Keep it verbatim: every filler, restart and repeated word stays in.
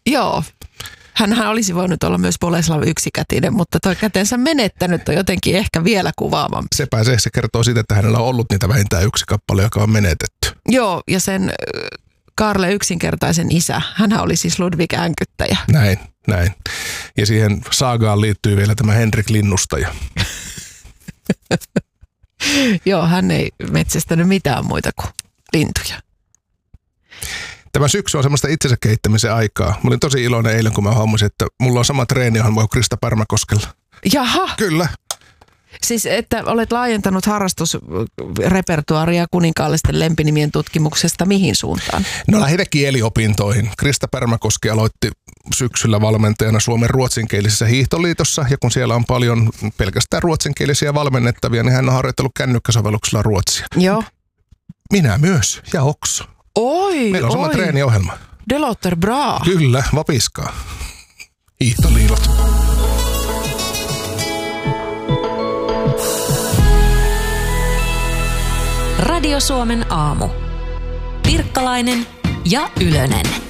Joo. Hänhän olisi voinut olla myös Boleslav yksikätinen, mutta toi kätensä menettänyt on jotenkin ehkä vielä kuvaavampi. Sepä se, se kertoo siitä, että hänellä on ollut niitä vähintään yksi kappale, joka on menetetty. Joo, ja sen Kaarle yksinkertaisen isä, hänhän oli siis Ludwig Änkyttäjä. Näin, näin. Ja siihen saagaan liittyy vielä tämä Henrik Linnustaja. Joo, hän ei metsästänyt mitään muita kuin lintuja. Tämä syksy on semmoista itsensä kehittämisen aikaa. Mä olin tosi iloinen eilen, kun mä huomasin, että mulla on sama treeniohjelma kuin Krista Pärmäkoskella. Jaha. Kyllä. Siis, että olet laajentanut harrastusrepertuaaria kuninkaallisten lempinimien tutkimuksesta mihin suuntaan? No lähinnä kieliopintoihin. Krista Pärmäkoski aloitti syksyllä valmentajana Suomen ruotsinkielisessä hiihtoliitossa, ja kun siellä on paljon pelkästään ruotsinkielisiä valmennettavia, niin hän on harjoitellut kännykkäsovelluksella ruotsia. Joo. Minä myös, ja Okso. Oi, Meillä on sama oi. treeniohjelma. Det låter bra. Kyllä, vapiskaa. Hiihtoliivot. Radio Suomen aamu. Pirkkalainen ja Ylönen.